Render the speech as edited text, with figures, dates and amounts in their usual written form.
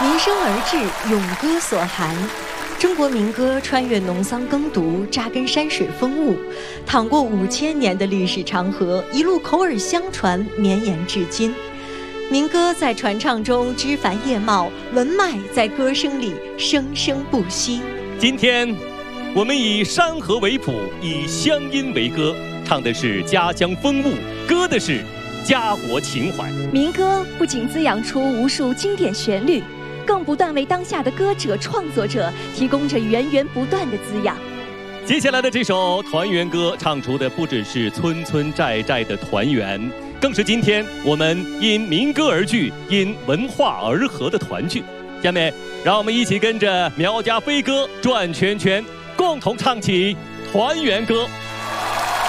民生而至，咏歌所含。中国民歌穿越农桑耕读，扎根山水风物，淌过5000年的历史长河，一路口耳相传，绵延至今。民歌在传唱中枝繁叶茂，文脉在歌声里生生不息。 今天，我们以山河为谱，以乡音为歌，唱的是家乡风物，歌的是家国情怀。 民歌不仅滋养出无数经典旋律，更不断为当下的歌者创作者提供着源源不断的滋养。 接下来的这首团圆歌，唱出的不只是村村寨寨的团圆，更是今天我们因民歌而聚，因文化而合的团聚。下面让我们一起跟着苗家飞歌转圈圈，共同唱起团圆歌。